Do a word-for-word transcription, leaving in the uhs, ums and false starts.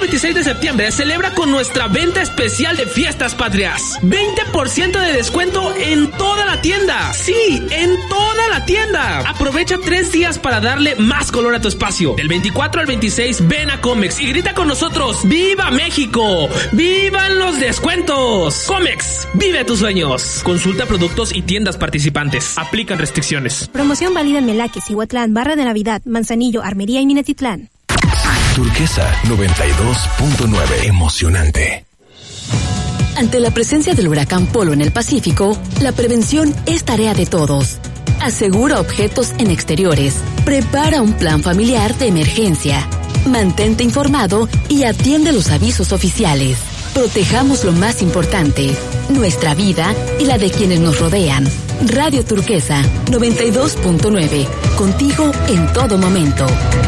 veintiséis de septiembre celebra con nuestra venta especial de Fiestas Patrias. veinte por ciento de descuento en toda la tienda. Sí, en toda la tienda. Aprovecha tres días para darle más color a tu espacio. Del veinticuatro al veintiséis, ven a Comex y grita con nosotros: ¡Viva México! ¡Vivan los descuentos! Comex, vive tus sueños. Consulta productos y tiendas participantes. Aplican restricciones. Promoción válida en Melaques, Cihuatlán, Barra de Navidad, Manzanillo, Armería y Minatitlán. Turquesa noventa y dos punto nueve. Emocionante. Ante la presencia del huracán Polo en el Pacífico, la prevención es tarea de todos. Asegura objetos en exteriores. Prepara un plan familiar de emergencia. Mantente informado y atiende los avisos oficiales. Protejamos lo más importante, nuestra vida y la de quienes nos rodean. Radio Turquesa noventa y dos punto nueve. Contigo en todo momento.